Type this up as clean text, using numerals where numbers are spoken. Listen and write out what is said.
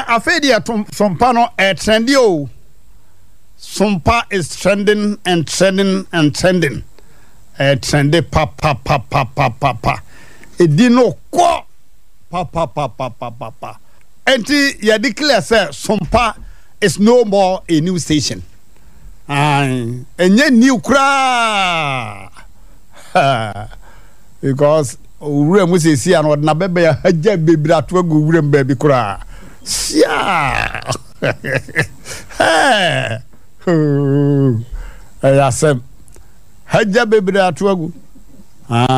afedia sompa no trendy o. Sompa is trending and trending and trending. Trendy pa. Edino ko pa. Enti ya declare say Sompa is no more a new station. Enye new kra. Because ure mu se si an na bebe ya haja bebra to agu ure mbabi kra. Sia. Ayasem haja bebra to agu.